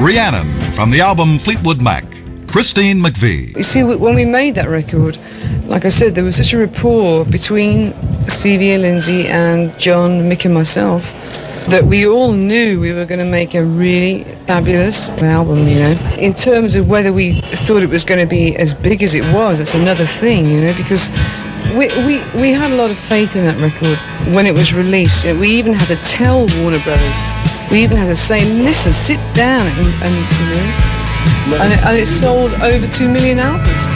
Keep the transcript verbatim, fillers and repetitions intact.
Rhiannon from the album Fleetwood Mac, Christine McVie. You see, when we made that record, like I said, there was such a rapport between Stevie and Lindsay and John, Mick and myself that we all knew we were going to make a really fabulous album, you know. In terms of whether we thought it was going to be as big as it was, that's another thing, you know, because we, we, we had a lot of faith in that record when it was released. We even had to tell Warner Brothers, we even had to say, listen, sit down and, and you know, and it, and it sold over two million albums.